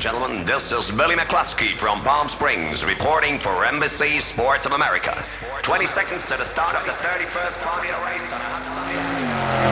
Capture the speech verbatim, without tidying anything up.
gentlemen, this is Billy McCluskey from Palm Springs reporting for N B C Sports of America. twenty seconds to the start of the thirty-first Formula race on a hot Sunday afternoon.